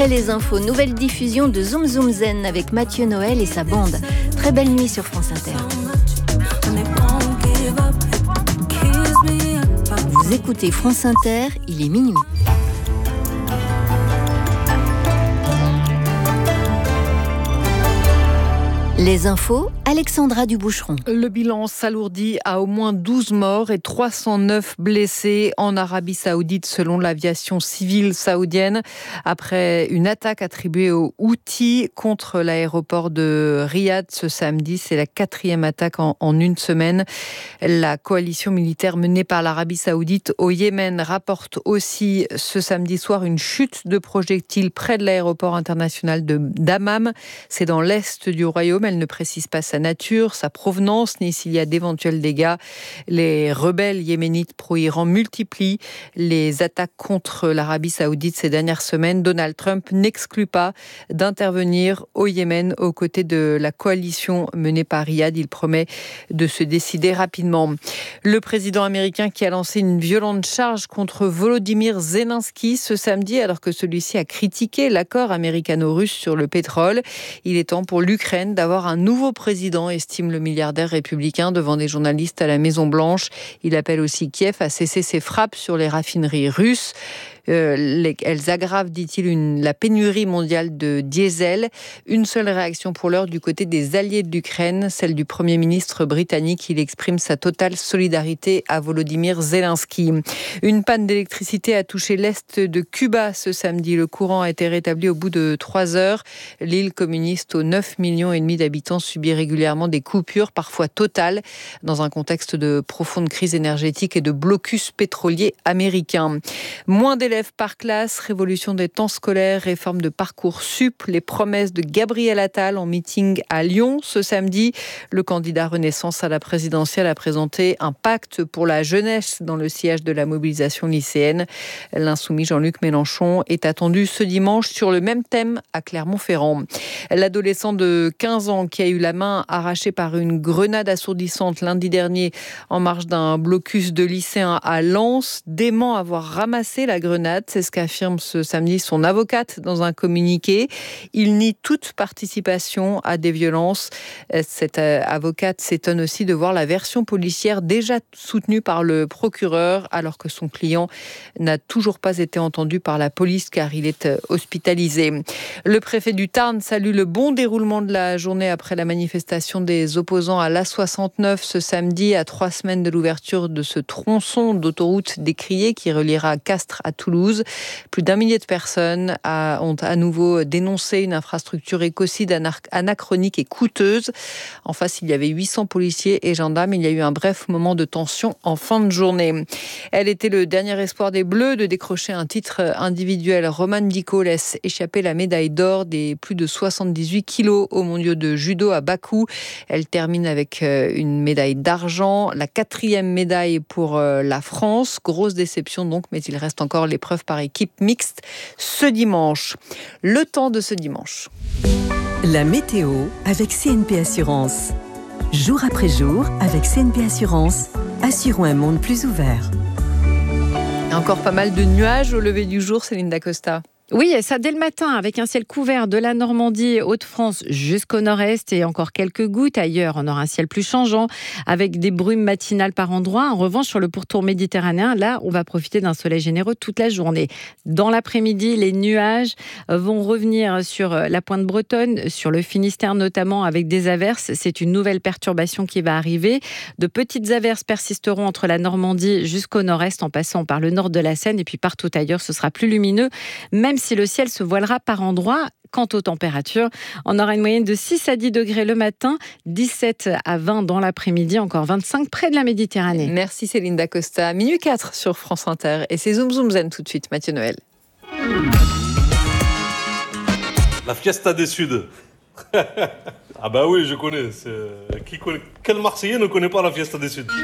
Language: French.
Après les infos, nouvelle diffusion de Zoom Zoom Zen avec Mathieu Noël et sa bande. Très belle nuit sur France Inter. Vous écoutez France Inter, il est minuit. Les infos, Alexandra Duboucheron. Le bilan s'alourdit à au moins 12 morts et 309 blessés en Arabie Saoudite selon l'aviation civile saoudienne. Après une attaque attribuée aux Houthis contre l'aéroport de Riyad ce samedi, c'est la 4e attaque en une semaine. La coalition militaire menée par l'Arabie Saoudite au Yémen rapporte aussi ce samedi soir une chute de projectiles près de l'aéroport international de Dammam. C'est dans l'est du royaume. Elle ne précise pas sa nature, sa provenance, ni s'il y a d'éventuels dégâts. Les rebelles yéménites pro-Iran multiplient les attaques contre l'Arabie Saoudite ces dernières semaines. Donald Trump n'exclut pas d'intervenir au Yémen aux côtés de la coalition menée par Riyad. Il promet de se décider rapidement. Le président américain qui a lancé une violente charge contre Volodymyr Zelensky ce samedi, alors que celui-ci a critiqué l'accord américano-russe sur le pétrole. Il est temps pour l'Ukraine d'avoir un nouveau président, estime le milliardaire républicain devant des journalistes à la Maison-Blanche. Il appelle aussi Kiev à cesser ses frappes sur les raffineries russes. Elles aggravent, dit-il, la pénurie mondiale de diesel. Une seule réaction pour l'heure du côté des alliés de l'Ukraine, celle du Premier ministre britannique. Il exprime sa totale solidarité à Volodymyr Zelensky. Une panne d'électricité a touché l'est de Cuba ce samedi. Le courant a été rétabli au bout de 3 heures. L'île communiste aux 9,5 millions d'habitants subit régulièrement des coupures, parfois totales, dans un contexte de profonde crise énergétique et de blocus pétrolier américain. Moins d'élèves par classe, révolution des temps scolaires, réforme de Parcoursup, les promesses de Gabriel Attal en meeting à Lyon ce samedi. Le candidat Renaissance à la présidentielle a présenté un pacte pour la jeunesse dans le sillage de la mobilisation lycéenne. L'insoumis Jean-Luc Mélenchon est attendu ce dimanche sur le même thème à Clermont-Ferrand. L'adolescent de 15 ans qui a eu la main arrachée par une grenade assourdissante lundi dernier en marge d'un blocus de lycéens à Lens dément avoir ramassé la grenade. C'est ce qu'affirme ce samedi son avocate dans un communiqué. Il nie toute participation à des violences. Cette avocate s'étonne aussi de voir la version policière déjà soutenue par le procureur alors que son client n'a toujours pas été entendu par la police car il est hospitalisé. Le préfet du Tarn salue le bon déroulement de la journée après la manifestation des opposants à l'A69 ce samedi, à 3 semaines de l'ouverture de ce tronçon d'autoroute décrié qui reliera Castres à Toulouse. Plus d'1 millier de personnes ont à nouveau dénoncé une infrastructure écocide anachronique et coûteuse. En face, il y avait 800 policiers et gendarmes. Il y a eu un bref moment de tension en fin de journée. Elle était le dernier espoir des Bleus de décrocher un titre individuel. Romane Dico laisse échapper la médaille d'or des plus de 78 kilos aux mondiaux de judo à Bakou. Elle termine avec une médaille d'argent, la 4e médaille pour la France. Grosse déception donc, mais il reste encore l'épreuve par équipe mixte ce dimanche. Le temps de ce dimanche. La météo avec CNP Assurance. Jour après jour, avec CNP Assurance, assurons un monde plus ouvert. Il y a encore pas mal de nuages au lever du jour, Céline Dacosta. Oui, et ça dès le matin, avec un ciel couvert de la Normandie, Hauts-de-France jusqu'au nord-est et encore quelques gouttes. Ailleurs, on aura un ciel plus changeant, avec des brumes matinales par endroits. En revanche, sur le pourtour méditerranéen, là, on va profiter d'un soleil généreux toute la journée. Dans l'après-midi, les nuages vont revenir sur la pointe bretonne, sur le Finistère notamment, avec des averses. C'est une nouvelle perturbation qui va arriver. De petites averses persisteront entre la Normandie jusqu'au nord-est, en passant par le nord de la Seine. Et puis partout ailleurs, ce sera plus lumineux, même si le ciel se voilera par endroits. Quant aux températures, on aura une moyenne de 6 à 10 degrés le matin, 17 à 20 dans l'après-midi, encore 25 près de la Méditerranée. Merci Céline Dacosta. Minuit 4 sur France Inter. Et c'est Zoom Zoom Zen tout de suite, Mathieu Noël. La Fiesta des Suds. Ah bah oui, je connais. Quel Marseillais ne connaît pas la Fiesta des Suds ?